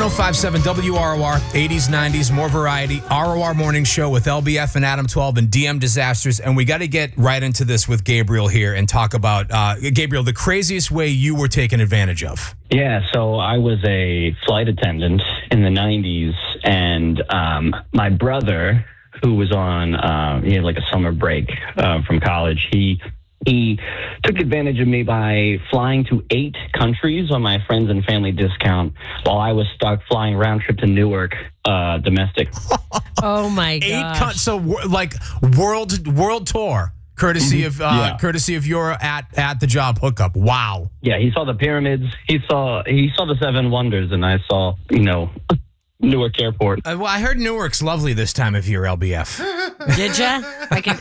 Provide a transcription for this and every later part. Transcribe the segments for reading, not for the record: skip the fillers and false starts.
1057 WROR, 80s, 90s, more variety. ROR Morning Show with LBF and Adam 12 and DM Disasters. And we got to get right into this with Gabriel here and talk about, Gabriel, the craziest way you were taken advantage of. Yeah, so I was a flight attendant in the 90s, and my brother, who was on he had like a summer break from college, he took advantage of me by flying to 8 countries on my friends and family discount while I was stuck flying round trip to Newark, domestic. Oh my gosh. So like world tour. Courtesy of your at the job hookup. Wow. Yeah, he saw the pyramids. He saw the 7 wonders, and I saw Newark Airport. Well, I heard Newark's lovely this time of year, LBF. Did ya? I can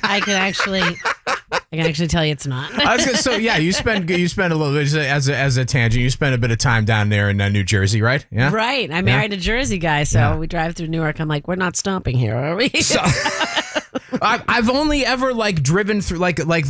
actually tell you it's not. So yeah, you spend a little bit as a tangent. You spend a bit of time down there in New Jersey, right? Yeah. Right. I married a Jersey guy, so we drive through Newark. I'm like, we're not stopping here, are we? So, I've only ever driven through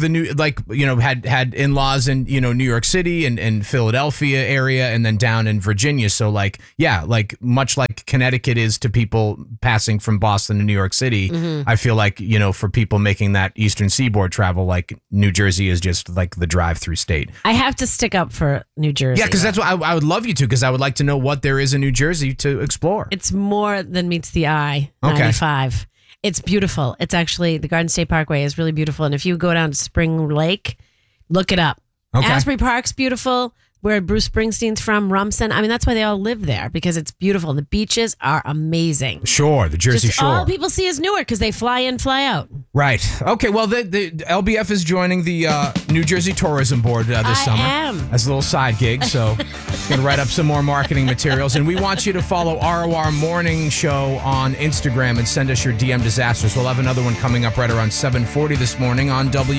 had in-laws in New York City and Philadelphia area, and then down in Virginia. So much like Connecticut is to people passing from Boston to New York City, I feel like for people making that Eastern Seaboard travel, like New Jersey is just like the drive-through state. I have to stick up for New Jersey. Yeah, because that's what I would love you to, because I would like to know what there is in New Jersey to explore. It's more than meets the eye. 95. It's beautiful. It's actually, the Garden State Parkway is really beautiful. And if you go down to Spring Lake, look it up. Okay. Asbury Park's beautiful. Where Bruce Springsteen's from, Rumson. I mean, that's why they all live there, because it's beautiful. The beaches are amazing. Sure, the Jersey Shore. All people see is Newark because they fly in, fly out. Right. Okay, well, the LBF is joining the New Jersey Tourism Board this summer. I am. As a little side gig, so going to write up some more marketing materials. And we want you to follow ROR Morning Show on Instagram and send us your DM disasters. We'll have another one coming up right around 7:40 this morning on W.